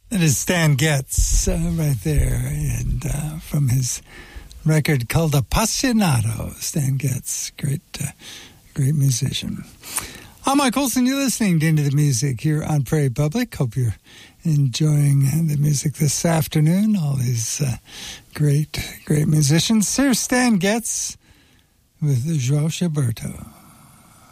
That is Stan Getz right there, and from his record called Appassionato. Stan Getz, great musician. I'm Mike Olson. You're listening to Into the Music here on Prairie Public. Hope you're enjoying the music this afternoon. All these great musicians. Here's Stan Getz with João Gilberto.